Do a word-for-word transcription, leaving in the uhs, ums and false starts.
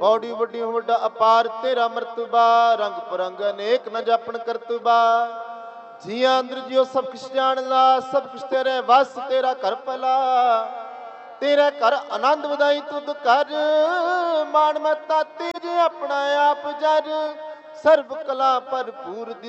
ਪੌੜੀ ਵੱਡੀ ਵੱਡਾ ਅਪਾਰ ਤੇਰਾ ਮਰਤਬਾ, ਰੰਗ ਪਰੰਗ ਅਨੇਕ ਨ ਜਾਪਣ ਕਰਤਬਾ। ਜੀਆਂ ਅੰਦਰ ਜਿਉ ਸਭ ਕੁਛ ਜਾਣਦਾ, ਸਭ ਕੁਛ ਤੇਰੇ ਵਸ ਤੇਰਾ ਘਰ ਭਲਾ। ਤੇਰੇ ਘਰ ਆਨੰਦ ਵਧਾਈ ਤੁਧ ਕਰ, ਮਾਣ ਮੈਂ ਤਾਤੀ ਜੇ ਆਪਣਾ ਆਪ ਜਰ। ਸਰਬ ਕਲਾ ਭਰਪੂਰ